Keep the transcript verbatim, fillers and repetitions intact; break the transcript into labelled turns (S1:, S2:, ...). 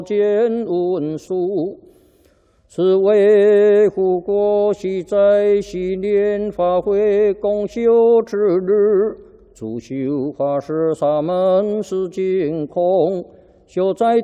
S1: 见文书，是维护国玺在昔年发挥公休之日，主修法师沙门是净空，修在